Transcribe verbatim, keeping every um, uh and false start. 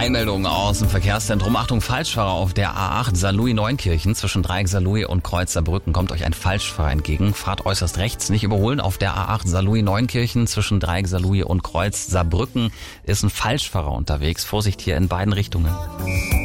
Einmeldung aus dem Verkehrszentrum. Achtung, Falschfahrer auf der A acht Saarlouis-Neunkirchen zwischen Dreieck Saarlouis und Kreuz Saarbrücken. Kommt euch ein Falschfahrer entgegen. Fahrt äußerst rechts, nicht überholen. Auf der A acht Saarlouis-Neunkirchen zwischen Dreieck Saarlouis und Kreuz Saarbrücken ist ein Falschfahrer unterwegs. Vorsicht hier in beiden Richtungen.